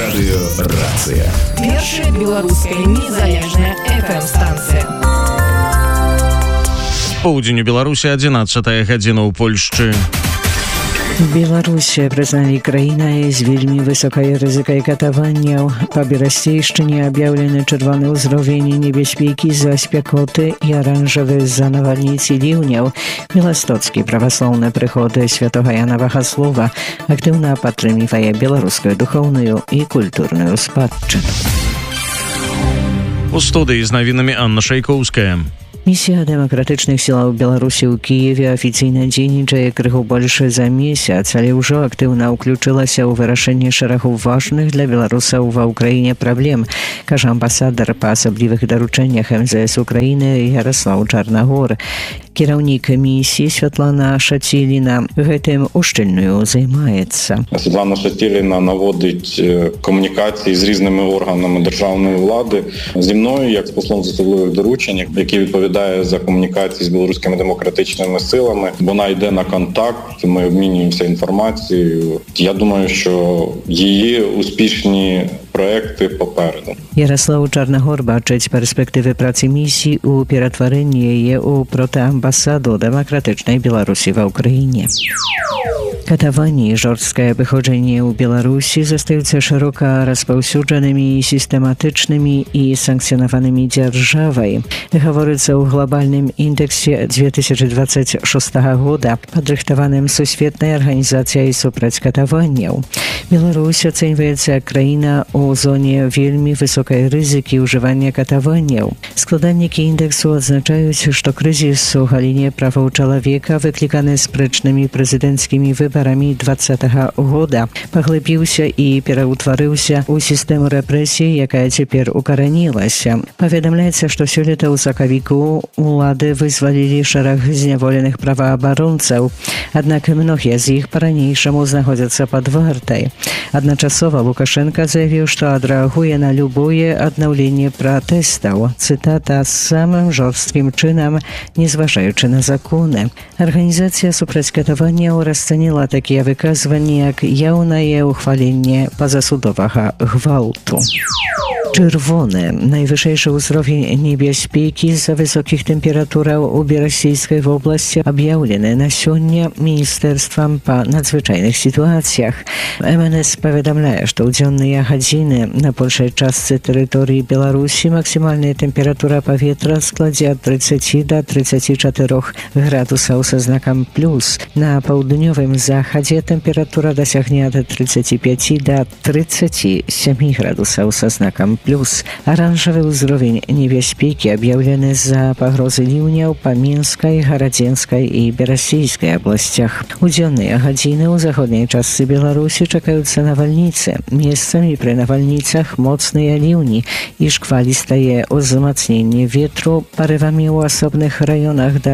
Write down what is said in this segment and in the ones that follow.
Радыё Рацыя. Першая беларуская незалежная FM-станцыя. Поўдзень у Беларусі 11 гадзіна ў Польшчы. Беларусь признали краіной з вельмі высокай рызыкай катаванняў. Па Берасцейшчыне аб'яўлены чырвоны ўзровень небяспекі з-за спякоты і аранжавы з-за навальніцы ліўняў. Беластоцкі праваслаўны прыход святога Яна Багаслова актыўна падтрымлівае беларускую духоўную і культурную спадчыну. У студыі з навінамі Анна Шайкоўская. Місія дэмакратычных сілаў Беларусі ў Кіеве афіцыйна дзейнічае крыху больш за месяц, але ўжо актыўна ўключылася ў вырашэнне шэрагу важных для беларусаў ва ўкраіне праблем, кажа амбасадар па асаблівых даручэннях МЗС Украіны Ярослаў Чарнагор. Кіраўнік місіі Святлана Шаціліна гэтым ушчыльную займаецца. Святлана Шаціліна наводить комунікації з різними органами державної влади. Зі мною, як з послом з особливих доручень, який відповідає за комунікації з білоруськими демократичними силами. Вона йде на контакт, ми обмінюємося інформацією. Я думаю, що її успішні проекти попереду. Ярослав Чарнагор бачыць перспектывы працы місіі у ператварэнні яе ў протэамбасаду дэмакратычнай Беларусі ва ўкраіне. Катаванні і жорсткае выходжанне ў Беларусі застаюцца шырока распаўсюджанымі і сістэматычнымі і санкцыянаванымі дзяржавай. Гаворыцца ў глобальным індексе 2026 года, падрыхтаваным Сусветнай арганізацыяй супраць катаванняў. Беларусь ацэньваецца краіна у зоне вельмі высокай рызыкі ўжывання катаванняў. Складальнікі індексу адзначаюць, што крызіс у галіне правоў чалавека, выкліканы спрэчнымі прэзідэнцкімі выбарамі 2020 года, паглыбіўся і пераўтварыўся ў сістэму рэпрэсій, якая цяпер укаранілася. Паведамляецца, што сёлета ў сакавіку улады вызвалілі шэраг зняволеных праваабаронцаў, аднак многія з іх па-ранейшаму знаходзяцца пад вартай. Адначасова Лукашенко заявіў, што адрэагуе на любое аднаўленне пратэстаў, цытата, самым жорсткім чынам, незважаючы на законы. Арганізацыя супраць катаванняў расцаніла такія выказванні, як яўнае ўхваленне пазасудовага гвалту. Czerwony. Najwyższy uzrowień niebezpieki z-za wysokich temperaturów u Berascejskiej oblasti objawlony na siódmie Ministerstwem po nadzwyczajnych sytuacjach. MNS powiadamia, że u dziennej godziny na большej części terytorii Białorusi maksymalna temperatura powietrza składzie od 30 do 34 gradusów ze znakiem plus. Na południowym zachodzie temperatura dosięgnie od 35 do 37 gradusów ze znakiem plus. Aranżowy uzrowień niebezpieki objawlony za pogrozy liwniał po Mińskiej, Haradzieckiej i Berascejskiej oblastiach. U dziennej godziny u zachodniej części Białorusi czekają nawalnice. Miejscami przy nawalnicach mocne liwni i szkwaliste wzmocnienie wiatru porywami u osobnych rejonach do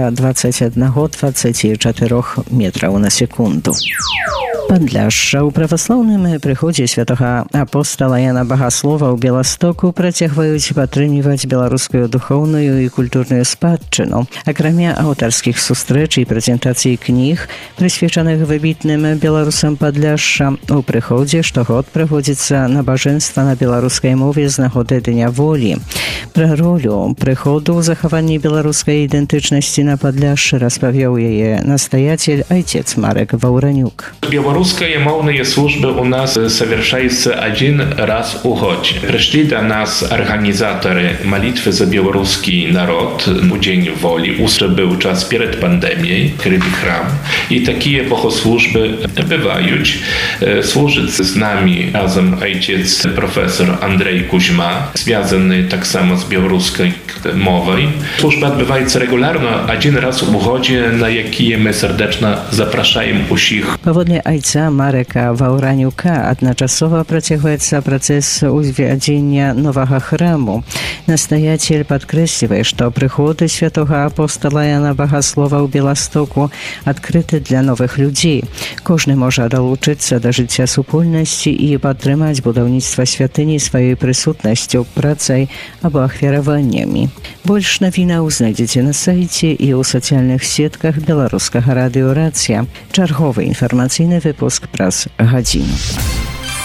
21-24 metrów na sekundę. Падляшша. У праваслаўным прыходзе святога апостала Яна Багаслова ў Беластоку працягваюць падтрымліваць беларускую духоўную і культурную спадчыну. Акрамя аўтарскіх сустрэч і прэзентацый кніг, прысвечаных выбітным беларусам Падляшша, у прыходзе штогод праводзіцца набажэнства на беларускай мове з нагоды Дня волі. Пра ролю прыходу ў захаванні беларускай ідэнтычнасці на Падляшшы распавёў яе настаяцель отец Марек Ваўранюк. Белорусские мовные службы у нас совершаются один раз в год. Пришли до нас организаторы молитвы за белорусский народ у День воли. Уже был час перед пандемией, крытый храм. И такие богослужбы бывают. Служит с нами разом отец профессор Андрей Кузьма, связанный так само с белорусской мовой. Служба отбывается регулярно, один раз в гоdzie, на jakie my serdecznie zapraszamy усіх. Powodnie ojca Mareka Wałraniuka одночасово працягваецца працэс узвядзення новага храму. Настоятель падкрэслівае, што прыходы святога апостола Яна Багаслова ў Беластоку адкрыты для новых людзей. Кожны можа далучыцца да жыцця супольнасці і падтрымаць будаўніцтва святыні сваёй прысутнасцю, працай або ахвяраваннямі. Больш навінаў знайдзеце на сайце і ў сацыяльных сетках беларускага радыё Рацыя. Чарговы інфармацыйны выпуск праз гадзіну.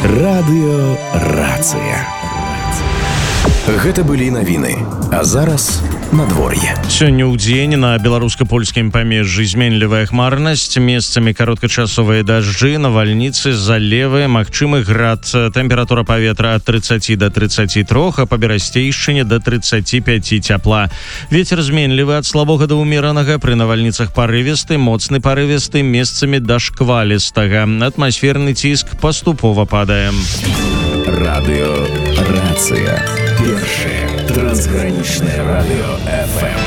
Радыёрацыя. Гэта былі навіны. А зараз надвор'е. Сёння ў дзень на беларуска-польскім памежжы зменлівая хмарнасць, месцамі кароткачасовыя дажджы, навальніцы, залевы, магчымы град. Тэмпература паветра ад 30 до 33, а па берасцейшчыне до 35 цяпла. Вецер зменлівы ад слабога да ўмеранага, пры навальніцах парывісты, моцны парывісты, месцамі да шквалістага. Атмасферны ціск паступова падае. Радыёрацыя. Першае трансгранічнае радыё FM.